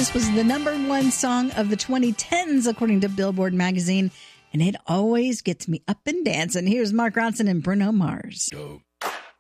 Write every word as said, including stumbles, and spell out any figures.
This was the number one song of the twenty tens, according to Billboard magazine, and it always gets me up and dancing. Here's Mark Ronson and Bruno Mars. Go.